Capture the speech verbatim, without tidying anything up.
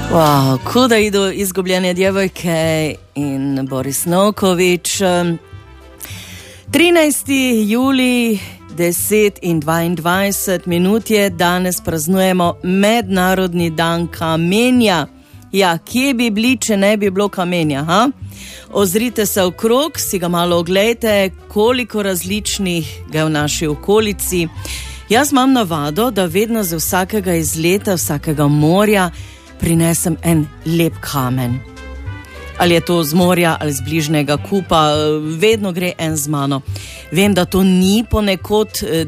Wow, kuda idu izgubljene djevojke in Boris Novković. trinajsti julij, deset in dvaindvajset minut je, danes praznujemo mednarodni dan kamenja. Ja, kje bi bili, če ne bi bilo kamenja, ha? Ozrite se okrog, si ga malo oglejte, koliko različnih ga je v naši okolici. Jaz imam navado, da vedno z vsakega izleta, vsakega morja prinesem en lep kamen. Ali je to z morja ali z bližnjega kupa, vedno gre en z mano. Vem, da to ni ponekod